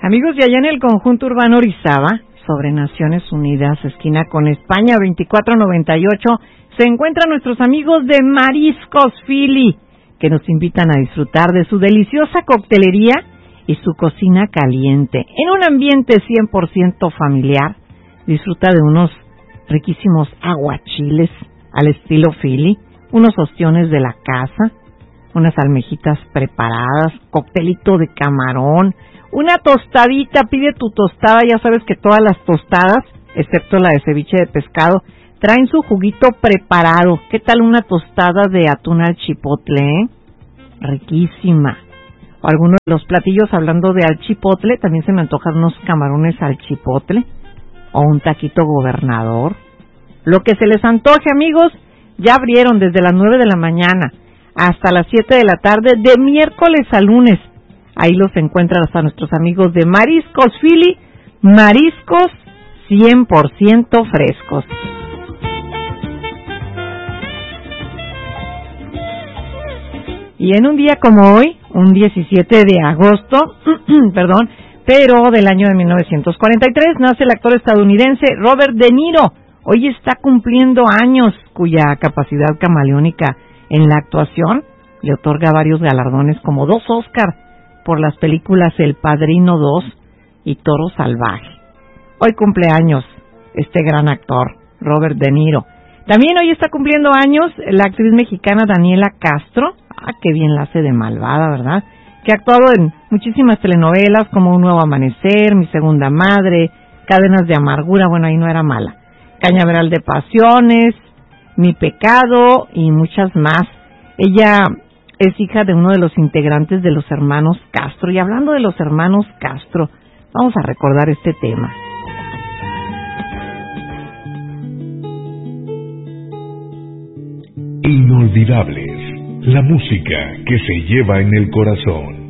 Amigos, de allá en el conjunto urbano Orizaba, sobre Naciones Unidas, esquina con España 2498, se encuentran nuestros amigos de Mariscos Philly, que nos invitan a disfrutar de su deliciosa coctelería y su cocina caliente. En un ambiente 100% familiar, disfruta de unos riquísimos aguachiles al estilo Philly, unos ostiones de la casa, unas almejitas preparadas, coctelito de camarón, una tostadita, pide tu tostada, ya sabes que todas las tostadas, excepto la de ceviche de pescado, traen su juguito preparado. ¿Qué tal una tostada de atún al chipotle? Riquísima. O algunos de los platillos, hablando de al chipotle, también se me antojan unos camarones al chipotle, o un taquito gobernador. Lo que se les antoje, amigos, ya abrieron desde las 9 de la mañana hasta las 7 de la tarde, de miércoles a lunes. Ahí los encuentran hasta nuestros amigos de Mariscos Philly, mariscos 100% frescos. Y en un día como hoy, un 17 de agosto, perdón, pero del año de 1943, nace el actor estadounidense Robert De Niro. Hoy está cumpliendo años, cuya capacidad camaleónica en la actuación le otorga varios galardones, como 2 Oscar por las películas El Padrino 2 y Toro Salvaje. Hoy cumple años este gran actor, Robert De Niro. También hoy está cumpliendo años la actriz mexicana Daniela Castro. Qué bien la hace de malvada, ¿verdad? Que ha actuado en muchísimas telenovelas como Un Nuevo Amanecer, Mi Segunda Madre, Cadenas de Amargura, bueno, ahí no era mala, Cañaveral de Pasiones, Mi Pecado y muchas más. Ella es hija de uno de los integrantes de los hermanos Castro. Y hablando de los hermanos Castro, vamos a recordar este tema. Inolvidables, la música que se lleva en el corazón.